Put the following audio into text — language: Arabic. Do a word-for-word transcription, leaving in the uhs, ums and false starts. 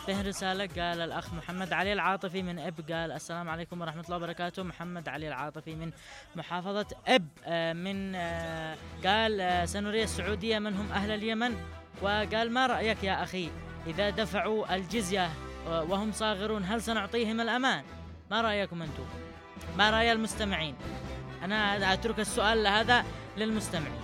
به رسالة. قال الأخ محمد علي العاطفي من إب، قال السلام عليكم ورحمة الله وبركاته. محمد علي العاطفي من محافظة إب آه من آه قال آه سنري السعودية من هم أهل اليمن، وقال ما رأيك يا أخي إذا دفعوا الجزية وهم صاغرون هل سنعطيهم الأمان؟ ما رأيكم أنتم؟ ما رأي المستمعين؟ أنا أترك السؤال هذا للمستمعين.